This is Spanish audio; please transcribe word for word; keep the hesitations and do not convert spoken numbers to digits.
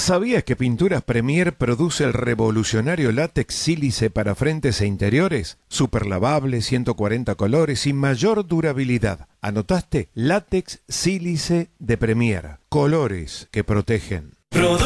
¿Sabías que Pinturas Premier produce el revolucionario látex sílice para frentes e interiores? Super lavable, ciento cuarenta colores y mayor durabilidad. ¿Anotaste? Látex sílice de Premier. Colores que protegen.